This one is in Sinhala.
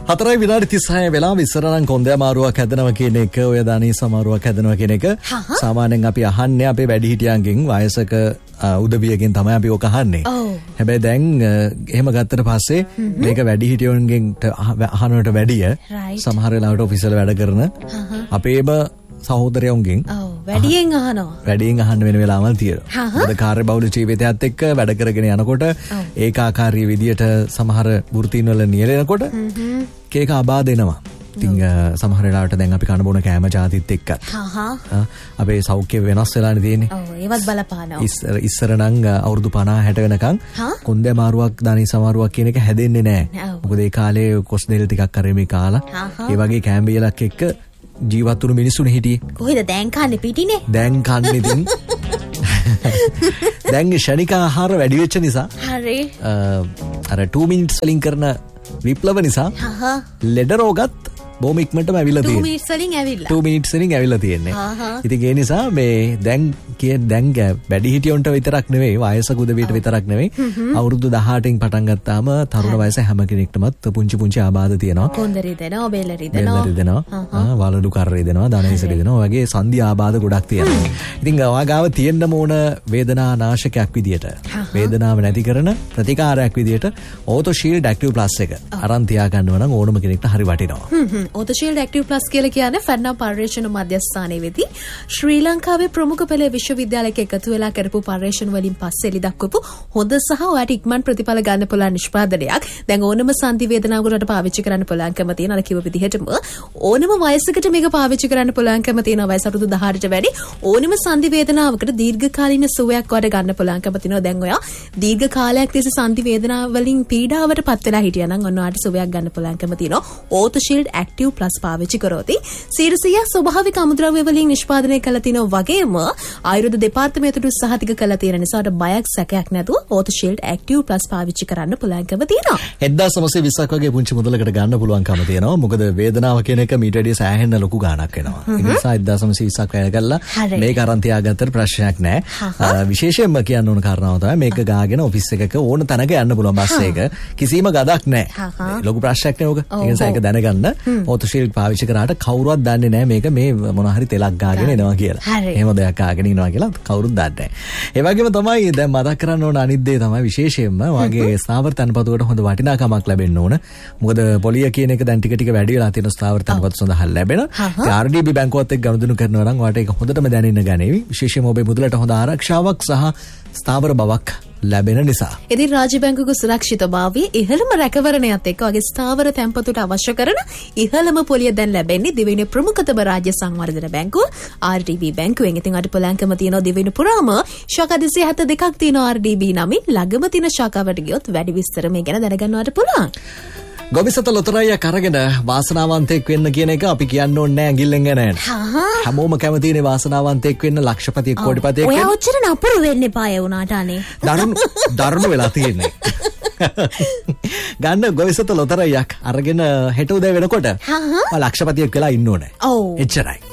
4 විනාඩි 36 වෙලාව ඉස්සරනම් කොන්දේ අමාරුවක් හැදෙනවා කියන එක ඔය දානී සමාරුවක් හැදෙනවා කියන එක සාමාන්‍යයෙන් අපි අහන්නේ අපේ වැඩිහිටියන්ගෙන් වයසක උදවියගෙන් තමයි අපි ඔක අහන්නේ. හැබැයි දැන් එහෙම ගත්තට පස්සේ මේක වැඩිහිටියන්ගෙන් අහනවට වැඩිය සමහර වෙලාවට ඔෆිස් වල වැඩ කරන අපේම සහෝදරයන්ගෙන් වැඩියෙන් අහන්න වෙන වෙලාවල් තියෙනවා. මොකද කාර්යබහුල ජීවිතයත් එක්ක වැඩ කරගෙන යනකොට ඒකාකාරී විදියට සමහර වෘත්තීන් වල නියැලෙනකොට කේක අබාධ එනවා. ඉතින් සමහර වෙලාවට දැන් අපි කන බොන කෑම ජාතිත් එක්ක අපේ සෞඛ්‍ය වෙනස් වෙලානේ තියෙන්නේ. ඒවත් බලපානවා. ඉස්සර නම් අවුරුදු 50 60 වෙනකන් කොන්දේ අමාරුවක් දානී සමාරුවක් කියන එක හැදෙන්නේ නැහැ. මොකද ඒ කාලේ කොස් දෙල් ටිකක් කරෙමි කාලා ඒ වගේ කෑම්බියලක් එක්ක ජීවත් වුණු මිනිස්සුනේ හිටියේ. කොහෙද දැන් කන්නේ පිටිනේ? දැන් කන්නේ ඉතින් දැන් ශනික ආහාර වැඩි වෙච්ච නිසා හරි අර 2 minutes වලින් කරන විප්ලව නිසා ලෙඩ රෝගත් බොහොම ඉක්මනටම ඇවිල්ලා තියෙනවා. 2 minutes වලින් ඇවිල්ලා තියෙන්නේ. ඉතින් ඒ නිසා මේ දැන් වැඩිහිටියොන්ට විතරක් නෙවෙයි වයසක උදවියට විතරක් නෙවෙයි අවුරුදු 18න් පටන් ගත්තාම තරුණ වයස හැම කෙනෙක්ටමත් පුංචි ආබාධ තියෙනවා. කොන්දරි දෙනවා, බෙල්ලරි දෙනවා, වලලු කරේ දෙනවා, දණහිසට දෙනවා වගේ සංධි ආබාධ ගොඩක් තියෙනවා. ඉතින් ඔයාගාව තියෙන්න ඕන වේදනා නාශකයක් විදියට වේදනාව නැති කරන ප්‍රතිකාරයක් විදියට ඕතෝ ෂීල්ඩ් ඇක්ටිව් ප්ලස් එක අරන් තියා ගන්නවා නම් ඕනම කෙනෙක්ට හරි වටිනවා. ඕතෝ ෂීල්ඩ් ඇක්ටිව් ප්ලස් කියලා කියන්නේ ෆැන්නම් පර්යේෂණ මධ්‍යස්ථානයේ වෙදී ශ්‍රී ලංකාවේ ප්‍රමුඛ පෙළ විශ්වවිද්‍යාලයක එකතු වෙලා කරපු පර්යේෂණ වලින් පස්සේ එලි දක්වපු හොඳ සහ ඔයාට ඉක්මන් ප්‍රතිඵල ගන්න පුළුවන් නිෂ්පාදනයක්. දැන් ඕනම සංධි වේදනාවකට පාවිච්චි කරන්න පුළුවන්කම තියෙන අර කිව්ව විදිහටම ඕනම වයසකට මේක පාවිච්චි කරන්න පුළුවන්කම තියෙන වයස අවුරුදු 18ට වැඩි ඕනම සංධි වේදනාවකට දීර්ඝකාලීන සුවයක් වඩ ගන්න පුළුවන්කම තියෙනවා. දැන් ඔයා දීර්ඝ කාලයක් තිස්සේ සංධි වේදනාව වලින් පීඩාවට පත් වෙලා හිටියා නම් ඔන්න ඔයාට සුවයක් ගන්න පුළුවන්කම තියෙනවා. ඕතෝ ෂීල්ඩ් ඇක්ටිව් ප්ලස් පාවිච්චි කරොත් 100% ස්වභාවික අමුද්‍රව්‍ය වලින් නිෂ්පාදනය කළ තිනවා වගේම ආයුර්වේද දෙපාර්තමේන්තුවට සහතික කළා තියෙන නිසා බයක් සැකයක් නැතුව ඕතෝ ෂීල්ඩ් ඇක්ටිව් ප්ලස් පාවිච්චි කරන්න පුළුවන්කම තියෙනවා. 1920ක් වගේ පුංචි මුදලකට ගන්න පුළුවන්කම තියෙනවා. මොකද වේදනාව කියන එක මීට වැඩිය සෑහෙන්න ලොකු ගාණක් වෙනවා. ඒ නිසා 1920ක් වැය කළා මේක අරන් තියාගත්තට ප්‍රශ්නයක් නැහැ. විශේෂයෙන්ම කියන්න ඕන කාරණාව තමයි මේක ගාගෙන ඔෆිස් එකක ඕන තැනක යන්න පුළුවන් බස් එක. කිසිම ගදක් නැහැ. ලොකු ප්‍රශ්නයක් නේ ඕක. ඒ නිසා ඒක දැනගන්න ඕතෝ ෂීල්ඩ් පාවිච්චි කරාට කවුරුවත් දන්නේ නැහැ මේක මේ මොන හරි තෙලක් ගාගෙන එනවා කියලා. එහෙම දෙයක් ගාගෙන ඉනවා කියලා කවුරුත් දන්නේ නැහැ. ඒ වගේම තමයි දැන් මතක් කරන්න ඕන අනිත් දේ තමයි විශේෂයෙන්ම වාගේ ස්ථාවර තනපතුවට හොඳ වටිනාකමක් ලැබෙන්න ඕන. මොකද පොලිය කියන එක දැන් ටික වැඩි වෙලා තියෙන ස්ථාවර තනපතු සඳහා ලැබෙන. RDB බැංකුවත් එක්ක ගනුදෙනු කරනවා නම් ඔයාලට ඒක හොඳටම දැනෙන්න ගනේවි. විශේෂයෙන්ම ඔබේ මුදලට හොඳ ආරක්ෂාවක් සහ ස්ථාවර බවක් ලැබෙන නිසා. ඉතින් රාජ්‍ය බැංකුවක සුරක්ෂිතභාවය ඉහළම රැකවරණයත් එක්ක වගේ ස්ථාවර තැන්පතුට අවශ්‍ය කරන ඉහළම පොලිය දැන් ලැබෙන්නේ දිවයිනේ ප්‍රමුඛතම රාජ්‍ය සංවර්ධන බැංකුව RDB බැංකුවෙන්. ඉතින් අට පුළුවන්කම තියෙනවා දිවයිනේ පුරාම ශාඛා 272ක් තියෙනවා RDB නමින්. ළඟම තියෙන ශාඛාවට ගියොත් වැඩි විස්තර මේ ගැන දැනගන්නවට පුළුවන්. ගොවිසත ලොතරැයියක් අරගෙන වාසනාවන්තයෙක් වෙන්න කියන එක අපි කියන්න ඕනේ නෑ ඇඟිල්ලෙන් ගන්න. හැමෝම කැමතිනේ වාසනාවන්තයෙක් වෙන්න, ලක්ෂපතියෙක් කෝටිපතියෙක් වෙන්න. ඔයා ඔච්චර නපුරු වෙන්න එපා ඒ උනාට අනේ. දරුණු වෙලා තියෙන්නේ. ගන්න ගොවිසත ලොතරැයියක් අරගෙන හෙට උදේ වෙනකොට ලක්ෂපතියෙක් වෙලා ඉන්න ඕනේ. එච්චරයි.